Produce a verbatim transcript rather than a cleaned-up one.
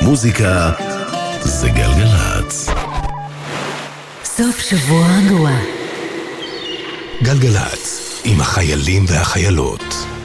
מוזיקה זה גלגלץ. סוף שבוע רגוע. גלגלץ עם החיילים והחיילות.